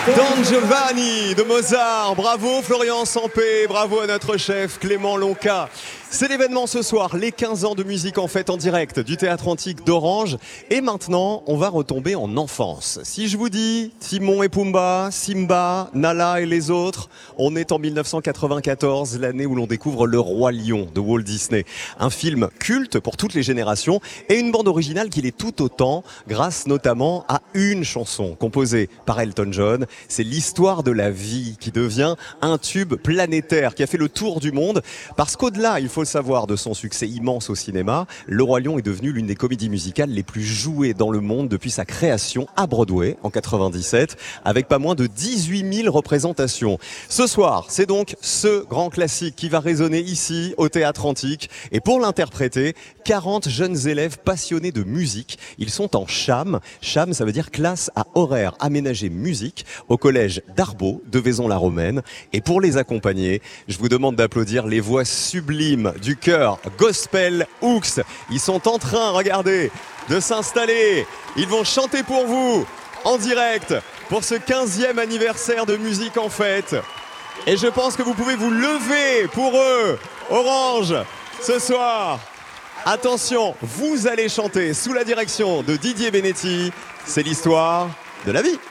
Don Giovanni de Mozart, bravo Florian Sampé, bravo à notre chef Clément Lonca. C'est l'événement ce soir, les 15 ans de musique en fête en direct du Théâtre Antique d'Orange. Et maintenant, on va retomber en enfance. Si je vous dis Timon et Pumba, Simba, Nala et les autres, on est en 1994, l'année où l'on découvre Le Roi Lion de Walt Disney. Un film culte pour toutes les générations et une bande originale qui l'est tout autant, grâce notamment à une chanson composée par Elton John. C'est l'histoire de la vie qui devient un tube planétaire qui a fait le tour du monde parce qu'au-delà, il faut le savoir, de son succès immense au cinéma, Le Roi Lion est devenu l'une des comédies musicales les plus jouées dans le monde depuis sa création à Broadway en 97, avec pas moins de 18 000 représentations. Ce soir, c'est donc ce grand classique qui va résonner ici au Théâtre Antique. Et pour l'interpréter, 40 jeunes élèves passionnés de musique. Ils sont en CHAM. CHAM, ça veut dire classe à horaire aménagé musique au collège d'Arbaud de Vaison-la-Romaine. Et pour les accompagner, je vous demande d'applaudir les voix sublimes du chœur Gospel Hooks. Ils sont en train, regardez, de s'installer. Ils vont chanter pour vous en direct pour ce 15e anniversaire de musique en fête. Et je pense que vous pouvez vous lever pour eux. Orange, ce soir. Attention, vous allez chanter sous la direction de Didier Benetti. C'est l'histoire de la vie.